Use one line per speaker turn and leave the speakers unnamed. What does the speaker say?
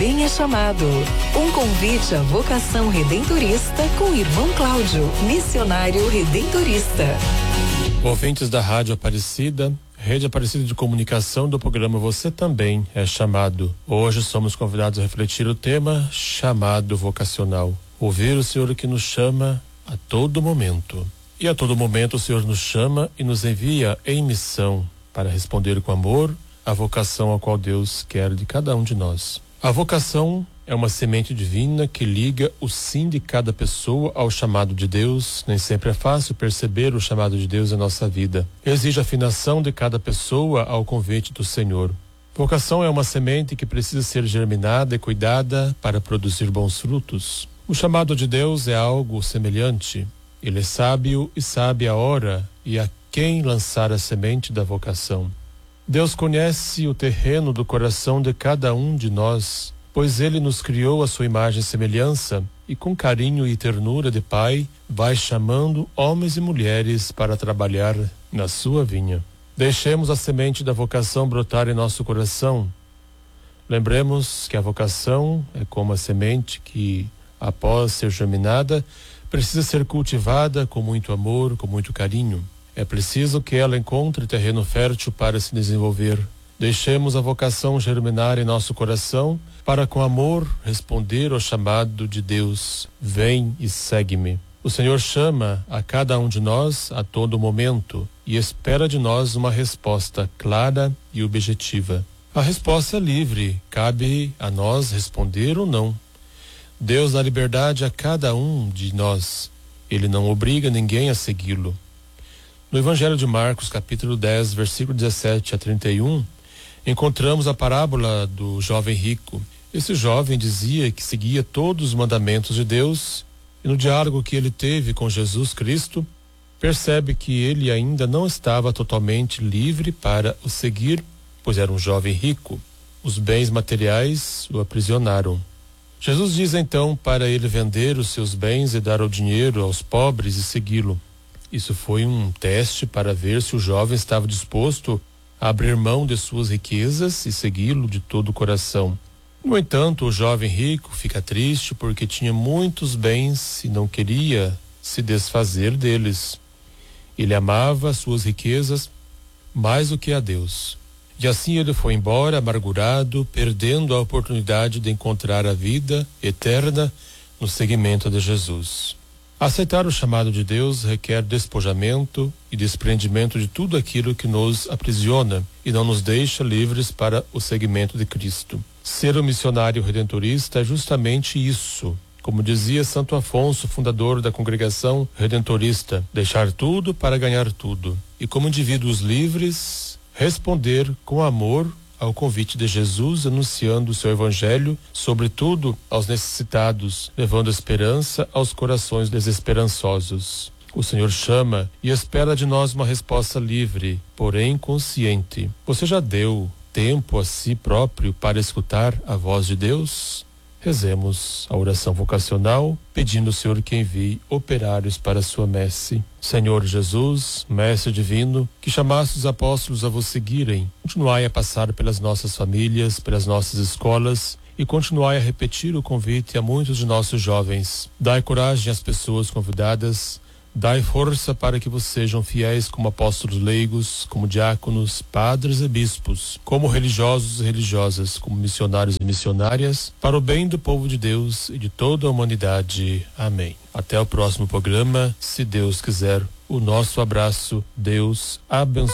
Jovem é Chamado. Um convite à vocação redentorista com o irmão Cláudio, missionário redentorista.
Ouvintes da Rádio Aparecida, Rede Aparecida de Comunicação, do programa Você Também é Chamado. Hoje somos convidados a refletir o tema chamado vocacional. Ouvir o Senhor que nos chama a todo momento. E a todo momento o Senhor nos chama e nos envia em missão para responder com amor à vocação a qual Deus quer de cada um de nós. A vocação é uma semente divina que liga o sim de cada pessoa ao chamado de Deus. Nem sempre é fácil perceber o chamado de Deus em nossa vida. Exige afinação de cada pessoa ao convite do Senhor. Vocação é uma semente que precisa ser germinada e cuidada para produzir bons frutos. O chamado de Deus é algo semelhante. Ele é sábio e sabe a hora e a quem lançar a semente da vocação. Deus conhece o terreno do coração de cada um de nós, pois Ele nos criou à sua imagem e semelhança, e com carinho e ternura de Pai, vai chamando homens e mulheres para trabalhar na sua vinha. Deixemos a semente da vocação brotar em nosso coração. Lembremos que a vocação é como a semente que, após ser germinada, precisa ser cultivada com muito amor, com muito carinho. É preciso que ela encontre terreno fértil para se desenvolver. Deixemos a vocação germinar em nosso coração para com amor responder ao chamado de Deus. Vem e segue-me. O Senhor chama a cada um de nós a todo momento e espera de nós uma resposta clara e objetiva. A resposta é livre, cabe a nós responder ou não. Deus dá liberdade a cada um de nós. Ele não obriga ninguém a segui-lo. No Evangelho de Marcos, capítulo 10, versículo 17 a 31, encontramos a parábola do jovem rico. Esse jovem dizia que seguia todos os mandamentos de Deus e no diálogo que ele teve com Jesus Cristo, percebe que ele ainda não estava totalmente livre para o seguir, pois era um jovem rico. Os bens materiais o aprisionaram. Jesus diz então para ele vender os seus bens e dar o dinheiro aos pobres e segui-lo. Isso foi um teste para ver se o jovem estava disposto a abrir mão de suas riquezas e segui-lo de todo o coração. No entanto, o jovem rico fica triste porque tinha muitos bens e não queria se desfazer deles. Ele amava suas riquezas mais do que a Deus. E assim ele foi embora amargurado, perdendo a oportunidade de encontrar a vida eterna no seguimento de Jesus. Aceitar o chamado de Deus requer despojamento e desprendimento de tudo aquilo que nos aprisiona e não nos deixa livres para o seguimento de Cristo. Ser um missionário redentorista é justamente isso. Como dizia Santo Afonso, fundador da congregação redentorista, deixar tudo para ganhar tudo. E como indivíduos livres, responder com amor ao convite de Jesus, anunciando o seu evangelho, sobretudo aos necessitados, levando esperança aos corações desesperançosos. O Senhor chama e espera de nós uma resposta livre, porém consciente. Você já deu tempo a si próprio para escutar a voz de Deus? Rezemos a oração vocacional, pedindo ao Senhor que envie operários para a sua messe. Senhor Jesus, Mestre Divino, que chamaste os apóstolos a vos seguirem, continuai a passar pelas nossas famílias, pelas nossas escolas e continuai a repetir o convite a muitos de nossos jovens. Dai coragem às pessoas convidadas, dai força para que vos sejam fiéis como apóstolos leigos, como diáconos, padres e bispos, como religiosos e religiosas, como missionários e missionárias, para o bem do povo de Deus e de toda a humanidade. Amém. Até o próximo programa, se Deus quiser. O nosso abraço. Deus abençoe.